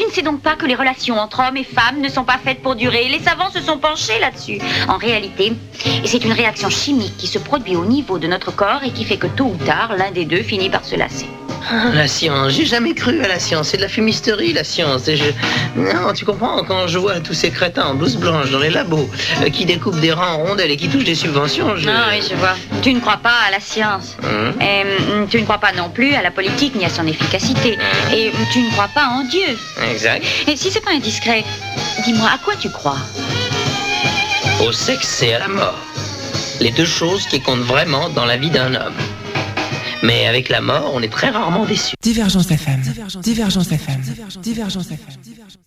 ne sais donc pas que les relations entre hommes et femmes ne sont pas faites pour durer. Les savants se sont penchés là-dessus. En réalité, c'est une réaction chimique qui se produit au niveau de notre corps et qui fait que tôt ou tard, l'un des deux finit par se lasser. La science, j'ai jamais cru à la science, c'est de la fumisterie la science. Non, tu comprends, quand je vois tous ces crétins en blouse blanche dans les labos qui découpent des rangs en rondelles et qui touchent des subventions, Ah oui, je vois. Tu ne crois pas à la science. Et tu ne crois pas non plus à la politique ni à son efficacité. Et tu ne crois pas en Dieu. Exact. Et si c'est pas indiscret, dis-moi, à quoi tu crois? Au sexe et à la mort. Les deux choses qui comptent vraiment dans la vie d'un homme. Mais avec la mort, on est très rarement déçu. Divergence FM. Divergence FM. Divergence FM.